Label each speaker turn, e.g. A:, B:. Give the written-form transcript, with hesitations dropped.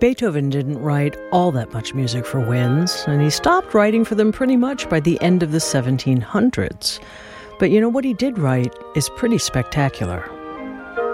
A: Beethoven didn't write all that much music for winds, and he stopped writing for them pretty much by the end of the 1700s. But you know what he did write is pretty spectacular.